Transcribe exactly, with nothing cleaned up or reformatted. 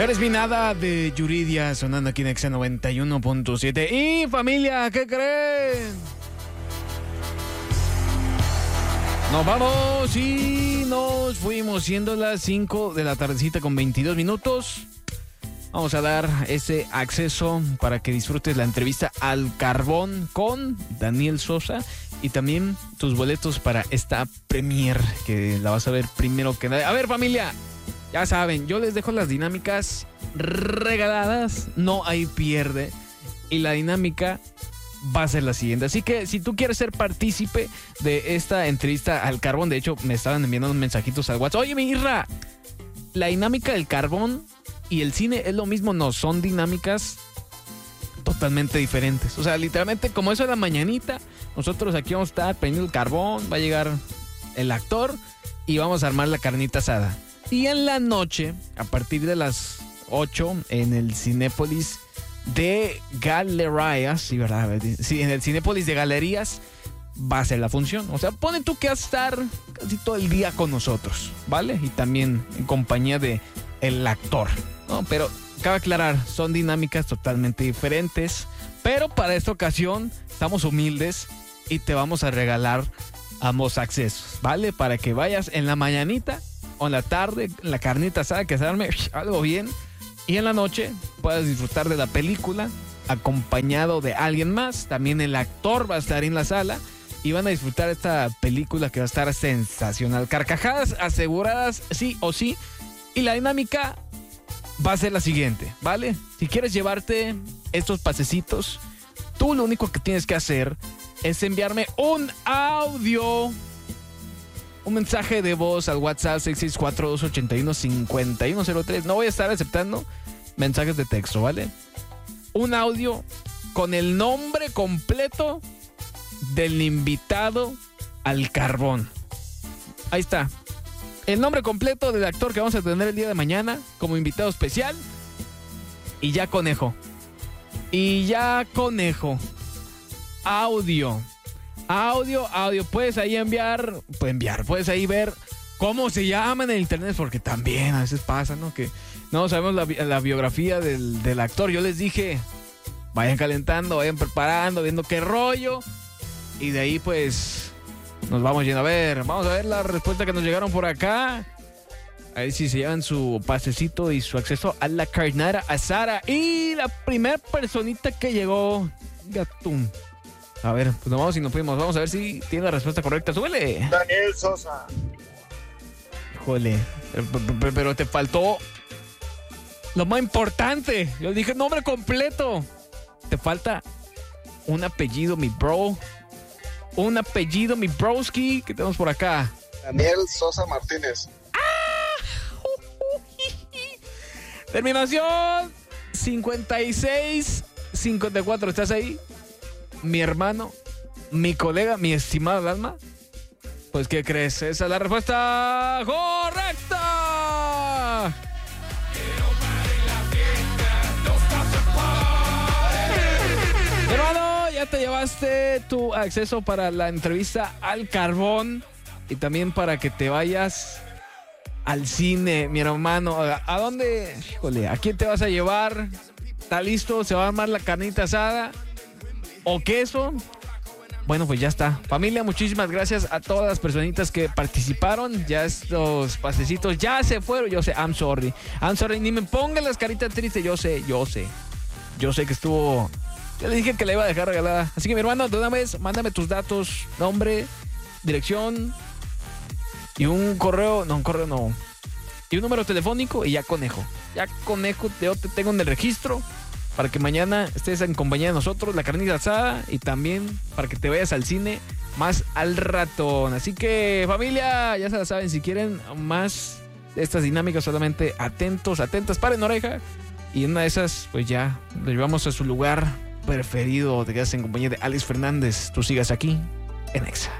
Eres mi nada de Yuridia sonando aquí en Exa noventa y uno punto siete. Y familia, ¿qué creen? Nos vamos y nos fuimos, siendo las cinco de la tardecita con veintidós minutos. Vamos a dar ese acceso para que disfrutes la entrevista al carbón con Daniel Sosa y también tus boletos para esta premier que la vas a ver primero que nada. A ver, familia, ya saben, yo les dejo las dinámicas regaladas, no hay pierde, y la dinámica va a ser la siguiente. Así que si tú quieres ser partícipe de esta entrevista al carbón, de hecho me estaban enviando unos mensajitos al WhatsApp. Oye, mi Irra, la dinámica del carbón y el cine es lo mismo. No, son dinámicas totalmente diferentes. O sea, literalmente como eso de la mañanita, nosotros aquí vamos a estar prendiendo el carbón, va a llegar el actor y vamos a armar la carnita asada. Y en la noche, a partir de las ocho, en el Cinépolis de Galerías, sí, ¿verdad? Sí, en el Cinépolis de Galerías va a ser la función. O sea, pone tú que vas a estar casi todo el día con nosotros, ¿vale? Y también en compañía de el actor, ¿no? Pero cabe aclarar, son dinámicas totalmente diferentes. Pero para esta ocasión estamos humildes y te vamos a regalar ambos accesos, ¿vale? Para que vayas en la mañanita o en la tarde, en la carnita asada, que se arme algo bien. Y en la noche puedas disfrutar de la película acompañado de alguien más. También el actor va a estar en la sala y van a disfrutar esta película que va a estar sensacional. Carcajadas aseguradas, sí o sí. Y la dinámica va a ser la siguiente, ¿vale? Si quieres llevarte estos pasecitos, tú lo único que tienes que hacer es enviarme un audio, un mensaje de voz al WhatsApp seis seis cuatro, dos ocho uno, cinco uno cero tres. No voy a estar aceptando mensajes de texto, ¿vale? Un audio con el nombre completo del invitado al carbón. Ahí está. El nombre completo del actor que vamos a tener el día de mañana como invitado especial. Y ya conejo. Y ya conejo. Audio. Audio, audio. Puedes ahí enviar, puedes enviar, puedes ahí ver cómo se llama en el internet, porque también a veces pasa, ¿no? Que no sabemos la, la biografía del, del actor. Yo les dije, vayan calentando, vayan preparando, viendo qué rollo. Y de ahí, pues, nos vamos yendo. A ver, vamos a ver la respuesta que nos llegaron por acá. A ver si se llevan su pasecito y su acceso a la carnada asada. Y la primera personita que llegó, Gatum. A ver, pues nos vamos y nos fuimos. Vamos a ver si tiene la respuesta correcta. ¡Súbele! Daniel Sosa. Híjole, pero, pero te faltó lo más importante. Yo dije nombre completo. Te falta un apellido, mi bro. Un apellido, mi broski. ¿Qué tenemos por acá? Daniel Sosa Martínez. ¡Ah! Terminación cincuenta y seis cincuenta y cuatro. ¿Estás ahí? Mi hermano, mi colega, mi estimado alma. Pues, ¿qué crees? Esa es la respuesta correcta. Hermano, ya te llevaste tu acceso para la entrevista al carbón y también para que te vayas al cine, mi hermano. ¿A dónde? Híjole, ¿a quién te vas a llevar? ¿Está listo? ¿Se va a armar la carnita asada? ¿O queso? Bueno, pues ya está. Familia, muchísimas gracias a todas las personitas que participaron. Ya estos pasecitos ya se fueron. Yo sé, I'm sorry. I'm sorry. Ni me pongan las caritas tristes. Yo sé, yo sé. Yo sé que estuvo... Yo le dije que la iba a dejar regalada. Así que, mi hermano, de una vez, mándame tus datos, nombre, dirección y un correo. No, un correo no. Y un número telefónico y ya conejo. Ya conejo, yo te tengo en el registro. Para que mañana estés en compañía de nosotros, la carnita asada, y también para que te vayas al cine más al ratón. Así que, familia, ya se la saben, si quieren más de estas dinámicas, solamente atentos, atentas, paren oreja. Y en una de esas, pues ya lo llevamos a su lugar preferido. Te quedas en compañía de Alex Fernández. Tú sigas aquí en Exa.